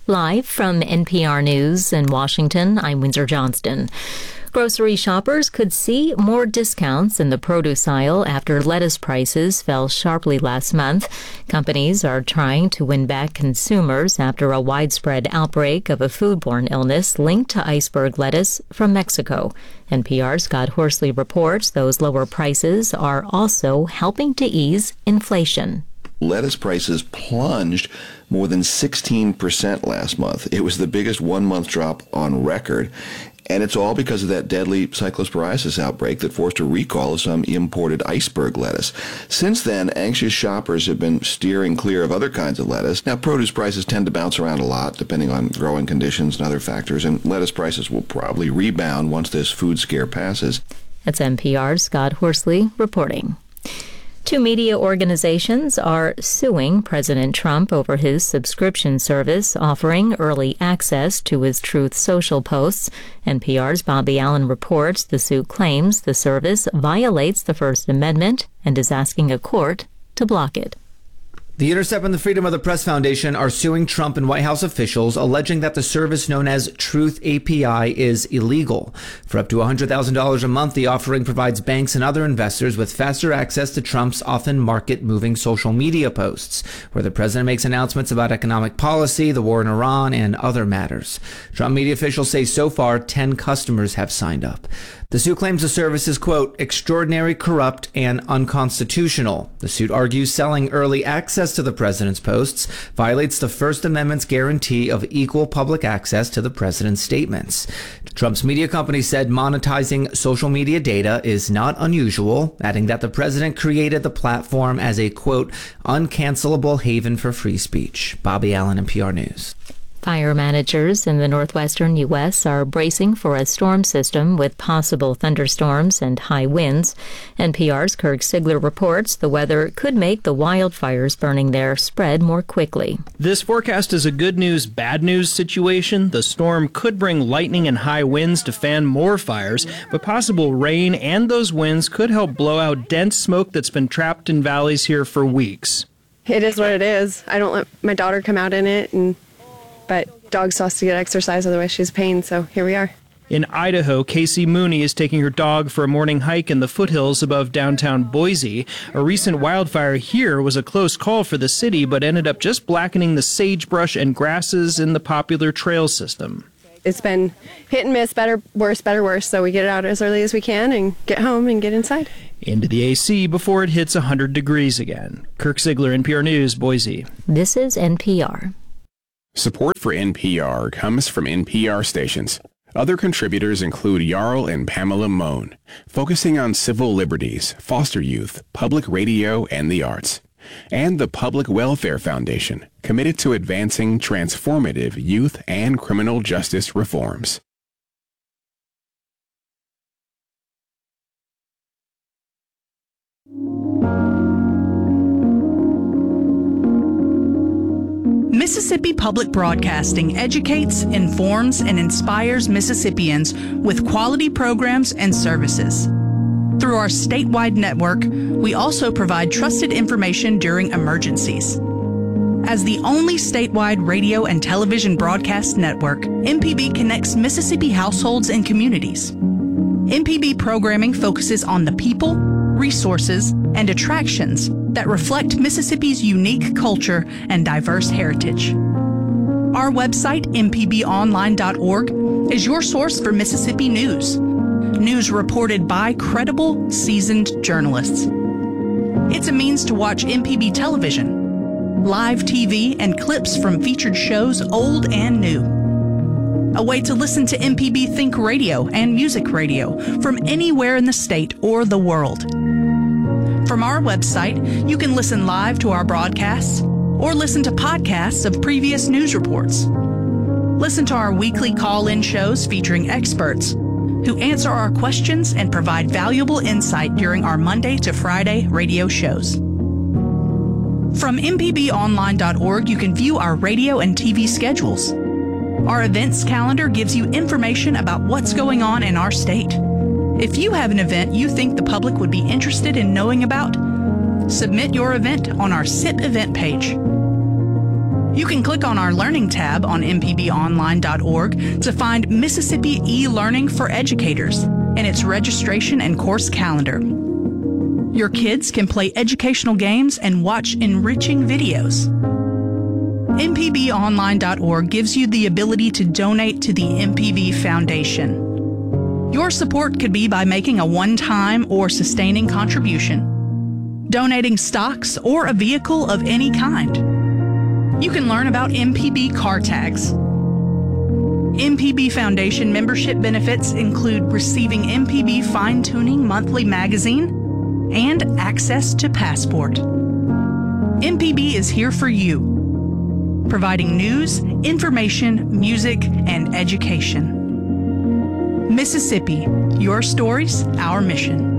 Live from NPR News in Washington, I'm Windsor Johnston. Grocery shoppers could see more discounts in the produce aisle after lettuce prices fell sharply last month. Companies are trying to win back consumers after a widespread outbreak of a foodborne illness linked to iceberg lettuce from Mexico. NPR's Scott Horsley reports those lower prices are also helping to ease inflation. Lettuce prices plunged more than 16% last month. It was the biggest one-month drop on record. And it's all because of that deadly cyclosporiasis outbreak that forced a recall of some imported iceberg lettuce. Since then, anxious shoppers have been steering clear of other kinds of lettuce. Now, produce prices tend to bounce around a lot, depending on growing conditions and other factors, and lettuce prices will probably rebound once this food scare passes. That's NPR's Scott Horsley reporting. Two media organizations are suing President Trump over his subscription service offering early access to his Truth Social posts. NPR's Bobby Allen reports the suit claims the service violates the First Amendment and is asking a court to block it. The Intercept and the Freedom of the Press Foundation are suing Trump and White House officials, alleging that the service known as Truth API is illegal. For up to $100,000 a month, the offering provides banks and other investors with faster access to Trump's often market-moving social media posts, where the president makes announcements about economic policy, the war in Iran, and other matters. Trump media officials say so far 10 customers have signed up. The suit claims the service is, quote, extraordinary, corrupt, and unconstitutional. The suit argues selling early access to the president's posts violates the First Amendment's guarantee of equal public access to the president's statements. Trump's media company said monetizing social media data is not unusual, adding that the president created the platform as a, quote, uncancelable haven for free speech. Bobby Allen, NPR News. Fire managers in the northwestern U.S. are bracing for a storm system with possible thunderstorms and high winds. NPR's Kirk Sigler reports the weather could make the wildfires burning there spread more quickly. This forecast is a good news, bad news situation. The storm could bring lightning and high winds to fan more fires, but possible rain and those winds could help blow out dense smoke that's been trapped in valleys here for weeks. It is what it is. I don't let my daughter come out in it, but dog still has to get exercise, otherwise she's pain, so here we are. In Idaho, Casey Mooney is taking her dog for a morning hike in the foothills above downtown Boise. A recent wildfire here was a close call for the city, but ended up just blackening the sagebrush and grasses in the popular trail system. It's been hit and miss, better, worse, so we get it out as early as we can and get home and get inside. Into the AC before it hits 100 degrees again. Kirk Sigler, NPR News, Boise. This is NPR. Support for NPR comes from NPR stations. Other contributors include Jarl and Pamela Mohn, focusing on civil liberties, foster youth, public radio, and the arts. And the Public Welfare Foundation, committed to advancing transformative youth and criminal justice reforms. Mississippi Public Broadcasting educates, informs, and inspires Mississippians with quality programs and services. Through our statewide network, we also provide trusted information during emergencies. As the only statewide radio and television broadcast network, MPB connects Mississippi households and communities. MPB programming focuses on the people, resources, and attractions that reflect Mississippi's unique culture and diverse heritage. Our website, mpbonline.org, is your source for Mississippi news. News reported by credible, seasoned journalists. It's a means to watch MPB television, live TV, and clips from featured shows old and new. A way to listen to MPB Think Radio and Music Radio from anywhere in the state or the world. From our website, you can listen live to our broadcasts or listen to podcasts of previous news reports. Listen to our weekly call-in shows featuring experts who answer our questions and provide valuable insight during our Monday to Friday radio shows. From mpbonline.org, you can view our radio and TV schedules. Our events calendar gives you information about what's going on in our state. If you have an event you think the public would be interested in knowing about, submit your event on our SIP event page. You can click on our Learning tab on mpbonline.org to find Mississippi e-Learning for Educators and its registration and course calendar. Your kids can play educational games and watch enriching videos. mpbonline.org gives you the ability to donate to the MPB Foundation. Your support could be by making a one-time or sustaining contribution, donating stocks or a vehicle of any kind. You can learn about MPB car tags. MPB Foundation membership benefits include receiving MPB Fine-Tuning Monthly Magazine and access to Passport. MPB is here for you, providing news, information, music, and education. Mississippi, your stories, our mission.